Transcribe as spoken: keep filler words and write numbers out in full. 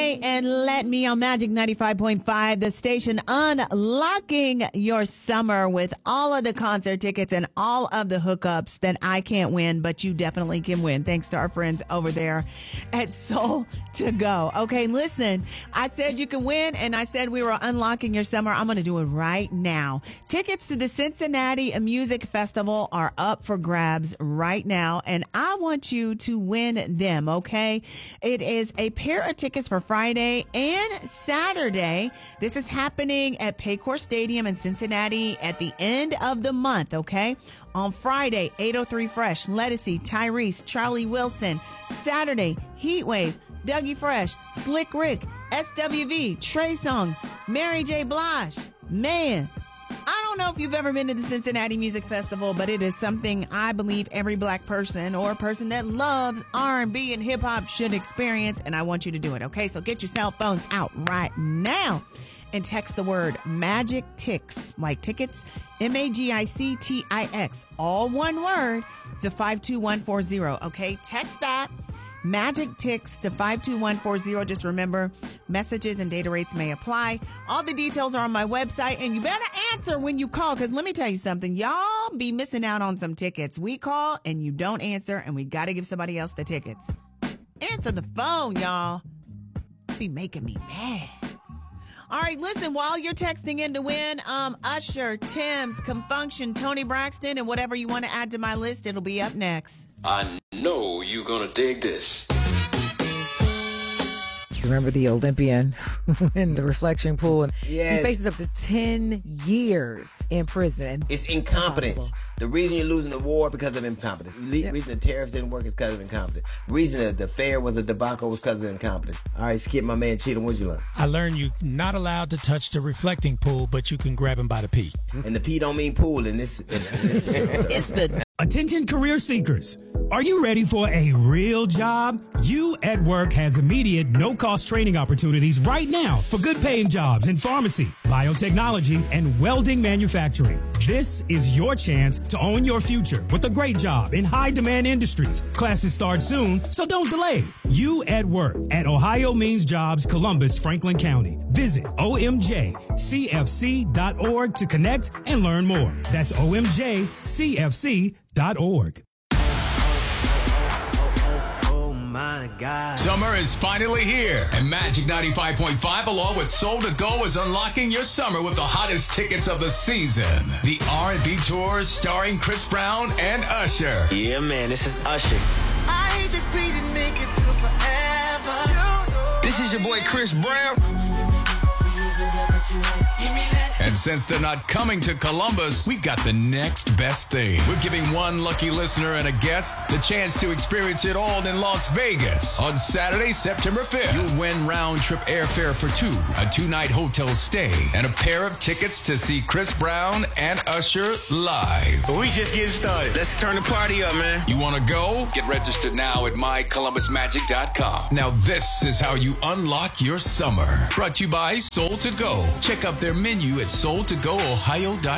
Jay and Let Me on Magic ninety-five point five, the station unlocking your summer with all of the concert tickets and all of the hookups that I can't win, but you definitely can win. Thanks to our friends over there at Soul to Go. Okay, listen, I said you can win, and I said we were unlocking your summer. I'm going to do it right now. Tickets to the Cincinnati Music Festival are up for grabs right now, and I want you to win them, okay? It is a pair of tickets for Friday and Saturday. This is happening at Paycor Stadium in Cincinnati at the end of the month, okay? On Friday, eight oh three Fresh, Lettucey, Tyrese, Charlie Wilson. Saturday, Heatwave, Dougie Fresh, Slick Rick, S W V, Trey Songz, Mary J. Blige. Man, I don't know if you've ever been to the Cincinnati Music Festival, but it is something I believe every black person or a person that loves R and B and hip hop should experience, and I want you to do it. Okay, so get your cell phones out right now and text the word Magic Tix, like tickets, M A G I C T I X, all one word, to five two one four zero. Okay, text that. Magic Tix to five two one four zero. Just remember, messages and data rates may apply. All the details are on my website, and you better answer when you call, because let me tell you something. Y'all be missing out on some tickets. We call, and you don't answer, and we got to give somebody else the tickets. Answer the phone, y'all. Be making me mad. All right, listen, while you're texting in to win, um, Usher, Tim's, Confunction, Tony Braxton, and whatever you want to add to my list, it'll be up next. I know you're gonna dig this. Remember the Olympian in the reflection pool? And yes. He faces up to ten years in prison. It's incompetence. The reason you're losing the war because of incompetence. The Yep. reason the tariffs didn't work is because of incompetence. The reason that the fair was a debacle was because of incompetence. All right, Skip, my man Cheatham, what'd you learn? I learned you're not allowed to touch the reflecting pool, but you can grab him by the pee. And the P don't mean pool in this. In, in this It's the Attention career seekers. Are you ready for a real job? You at Work has immediate no-cost training opportunities right now for good paying jobs in pharmacy, biotechnology, and welding manufacturing. This is your chance to own your future with a great job in high demand industries. Classes start soon, so don't delay. You at Work at Ohio Means Jobs, Columbus, Franklin County. Visit O M J C F C dot org to connect and learn more. That's O M J C F C dot org. My God. Summer is finally here, and Magic ninety-five point five, along with Soul to Go, is unlocking your summer with the hottest tickets of the season. The R and B tour starring Chris Brown and Usher. Yeah, man, this is Usher. I hate to be to make it to forever. This is your boy Chris Brown. And since they're not coming to Columbus, we've got the next best thing. We're giving one lucky listener and a guest the chance to experience it all in Las Vegas. On Saturday, September fifth, you'll win round-trip airfare for two, a two-night hotel stay, and a pair of tickets to see Chris Brown and Usher live. But we just getting started. Let's turn the party up, man. You want to go? Get registered now at my columbus magic dot com. Now this is how you unlock your summer. Brought to you by Soul to Go. Check out their menu at soul to go ohio dot com.